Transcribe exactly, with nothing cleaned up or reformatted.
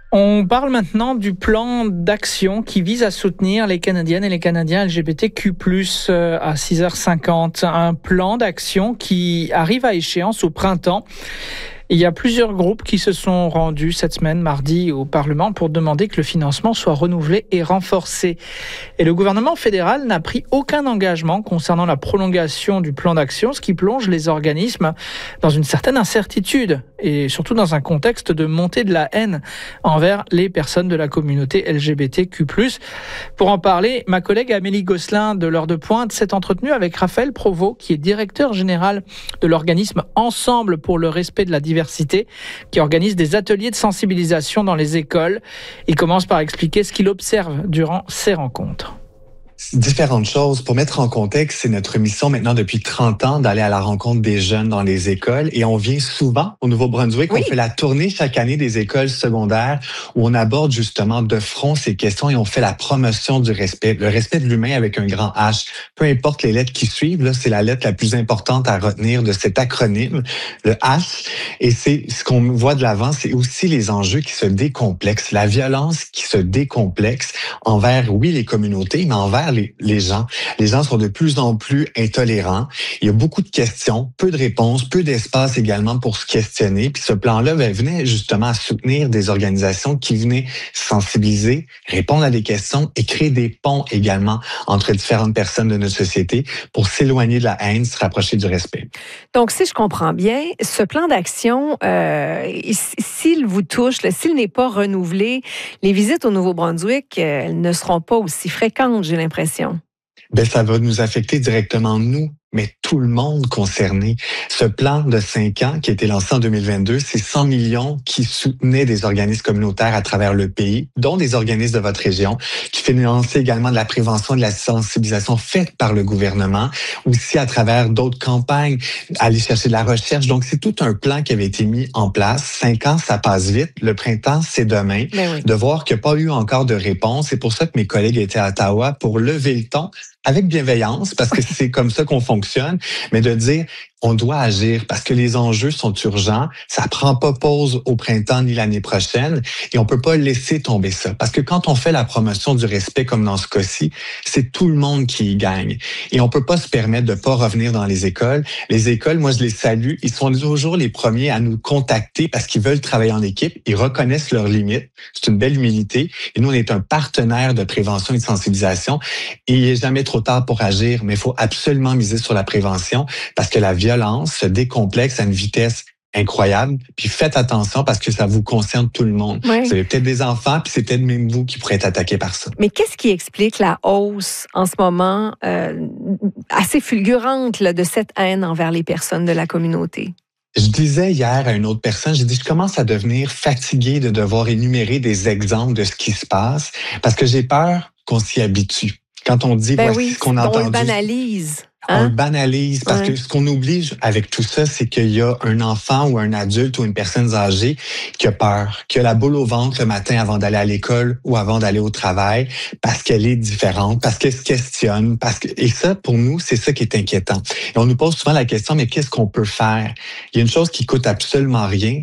On parle maintenant du plan d'action qui vise à soutenir les Canadiennes et les Canadiens L G B T Q plus, euh, à six heures cinquante. Un plan d'action qui arrive à échéance au printemps. Il y a plusieurs groupes qui se sont rendus cette semaine, mardi, au Parlement pour demander que le financement soit renouvelé et renforcé. Et le gouvernement fédéral n'a pris aucun engagement concernant la prolongation du plan d'action, ce qui plonge les organismes dans une certaine incertitude et surtout dans un contexte de montée de la haine envers les personnes de la communauté L G B T Q plus. Pour en parler, ma collègue Amélie Gosselin de l'Heure de Pointe s'est entretenue avec Raphaël Provost, qui est directeur général de l'organisme Ensemble pour le respect de la diversité, qui organise des ateliers de sensibilisation dans les écoles. Il commence par expliquer ce qu'il observe durant ces rencontres. Différentes choses. Pour mettre en contexte, c'est notre mission maintenant depuis trente ans d'aller à la rencontre des jeunes dans les écoles et on vient souvent au Nouveau-Brunswick. Oui. On fait la tournée chaque année des écoles secondaires où on aborde justement de front ces questions et on fait la promotion du respect, le respect de l'humain avec un grand H. Peu importe les lettres qui suivent, là, c'est la lettre la plus importante à retenir de cet acronyme, le H. Et c'est ce qu'on voit de l'avant, c'est aussi les enjeux qui se décomplexent, la violence qui se décomplexe envers, oui, les communautés, mais envers Les, les gens. Les gens sont de plus en plus intolérants. Il y a beaucoup de questions, peu de réponses, peu d'espace également pour se questionner. Puis ce plan-là ben, venait justement à soutenir des organisations qui venaient sensibiliser, répondre à des questions et créer des ponts également entre différentes personnes de notre société pour s'éloigner de la haine, se rapprocher du respect. Donc, si je comprends bien, ce plan d'action, euh, s'il vous touche, là, s'il n'est pas renouvelé, les visites au Nouveau-Brunswick, euh, elles ne seront pas aussi fréquentes, j'ai l'impression. Ben, ça va nous affecter directement, nous, mais tout le monde concerné. Ce plan de cinq ans qui a été lancé en deux mille vingt-deux, c'est cent millions qui soutenaient des organismes communautaires à travers le pays, dont des organismes de votre région, qui finançaient également de la prévention, de la sensibilisation faite par le gouvernement, aussi à travers d'autres campagnes, aller chercher de la recherche. Donc, c'est tout un plan qui avait été mis en place. Cinq ans, ça passe vite. Le printemps, c'est demain. Oui. De voir qu'il n'y a pas eu encore de réponse. C'est pour ça que mes collègues étaient à Ottawa pour lever le ton avec bienveillance, parce que c'est comme ça qu'on fonctionne, mais de dire on doit agir parce que les enjeux sont urgents. Ça prend pas pause au printemps ni l'année prochaine et on peut pas laisser tomber ça. Parce que quand on fait la promotion du respect comme dans ce cas-ci, c'est tout le monde qui y gagne. Et on peut pas se permettre de pas revenir dans les écoles. Les écoles, moi je les salue, ils sont toujours les premiers à nous contacter parce qu'ils veulent travailler en équipe, ils reconnaissent leurs limites. C'est une belle humilité. Et nous, on est un partenaire de prévention et de sensibilisation. Et il n'est jamais trop tard pour agir, mais il faut absolument miser sur la prévention parce que la violence se décomplexe à une vitesse incroyable. Puis faites attention parce que ça vous concerne tout le monde. Oui. Vous avez peut-être des enfants, puis c'est peut-être même vous qui pourrez être attaqués par ça. Mais qu'est-ce qui explique la hausse en ce moment euh, assez fulgurante là, de cette haine envers les personnes de la communauté? Je disais hier à une autre personne, j'ai dit, je commence à devenir fatigué de devoir énumérer des exemples de ce qui se passe parce que j'ai peur qu'on s'y habitue. Quand on dit, ben voici oui, ce qu'on a entendu. On le banalise. Hein? On le Hein? banalise parce ouais. que ce qu'on oublie avec tout ça, c'est qu'il y a un enfant ou un adulte ou une personne âgée qui a peur, qui a la boule au ventre le matin avant d'aller à l'école ou avant d'aller au travail parce qu'elle est différente, parce qu'elle se questionne. Parce que... Et ça, pour nous, c'est ça qui est inquiétant. Et on nous pose souvent la question, mais qu'est-ce qu'on peut faire? Il y a une chose qui coûte absolument rien,